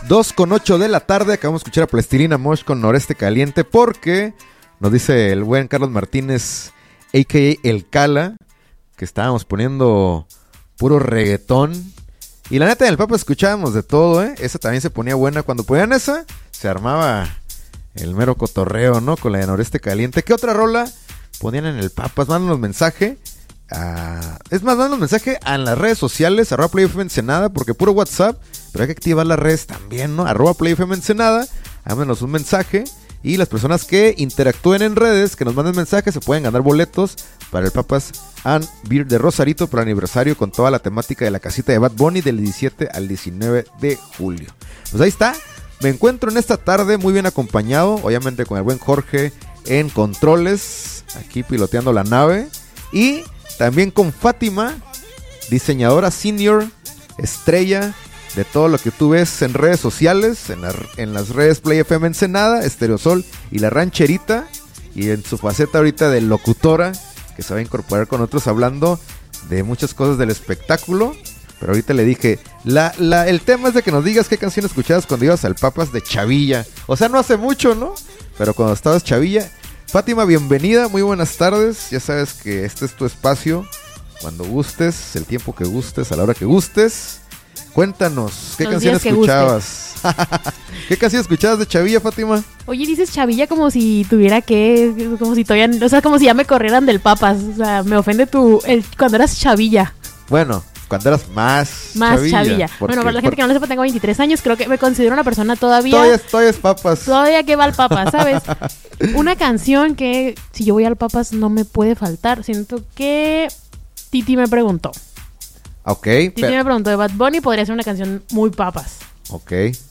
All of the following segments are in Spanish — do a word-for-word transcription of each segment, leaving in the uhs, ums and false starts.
dos con ocho de la tarde. Acabamos de escuchar a Plastilina Mosh con Noreste Caliente porque nos dice el buen Carlos Martínez, a k a. El Cala, que estábamos poniendo puro reggaetón. Y la neta, en el Papa escuchábamos de todo, ¿eh? Esa también se ponía buena. Cuando ponían esa, se armaba el mero cotorreo, ¿no? Con la de Noreste Caliente. ¿Qué otra rola ponían en el Papas? Mándanos mensaje. Uh, es más, mándanos mensaje en las redes sociales, arroba PlayFM Ensenada, porque puro WhatsApp, pero hay que activar las redes también, ¿no? Arroba PlayFM Ensenada, háganos un mensaje. Y las personas que interactúen en redes, que nos manden mensajes, se pueden ganar boletos para el Papas and Beer de Rosarito por aniversario con toda la temática de la casita de Bad Bunny del diecisiete al diecinueve de julio. Pues ahí está, me encuentro en esta tarde muy bien acompañado, obviamente con el buen Jorge en controles, aquí piloteando la nave, y también con Fátima, diseñadora senior, estrella de todo lo que tú ves en redes sociales, en, la, en las redes Play F M Ensenada, Estereosol y La Rancherita, y en su faceta ahorita de locutora, que se va a incorporar con nosotros hablando de muchas cosas del espectáculo. Pero ahorita le dije, la, la, el tema es de que nos digas qué canción escuchabas cuando ibas al Papas de Chavilla. O sea, no hace mucho, ¿no? Pero cuando estabas Chavilla. Fátima, bienvenida, muy buenas tardes. Ya sabes que este es tu espacio, cuando gustes, el tiempo que gustes, a la hora que gustes. Cuéntanos, ¿qué Los canción días que escuchabas? ¿Qué canción escuchabas de Chavilla, Fátima? Oye, dices Chavilla como si tuviera que, como si todavía, o sea, como si ya me corrieran del Papas. O sea, me ofende tu, el, cuando eras Chavilla. Bueno, cuando eras más Más Chavilla. Chavilla. Bueno, para la gente por... que no lo sepa, tengo veintitrés años, creo que me considero una persona todavía... Todavía, todavía es Papas. Todavía que va al Papas, ¿sabes? Una canción que si yo voy al Papas no me puede faltar. Siento que Titi me preguntó. Ok. Titi pero... me preguntó de Bad Bunny, podría ser una canción muy Papas. Ok.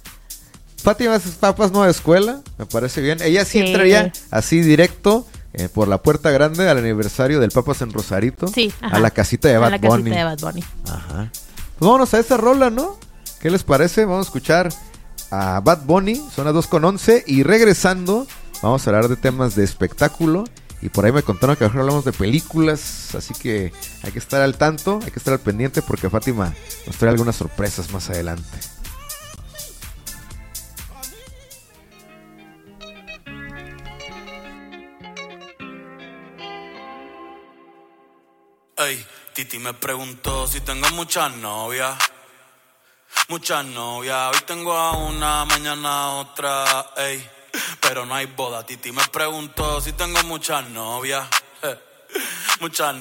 Fátima es Papas Nueva Escuela, me parece bien. Ella sí, sí. entraría así directo eh, por la puerta grande al aniversario del Papas en Rosarito. Sí, ajá. A la casita de Bad Bunny. A la Bunny. casita de Bad Bunny. Ajá. Pues vámonos a esa rola, ¿no? ¿Qué les parece? Vamos a escuchar a Bad Bunny, son las dos con once, y regresando vamos a hablar de temas de espectáculo. Y por ahí me contaron que mejor hablamos de películas, así que hay que estar al tanto, hay que estar al pendiente porque Fátima nos trae algunas sorpresas más adelante. Ey, Titi me preguntó si tengo muchas novias. Muchas novias, hoy tengo a una, mañana a otra, ey. Pero no hay boda. Titi me preguntó si tengo muchas novias. Muchas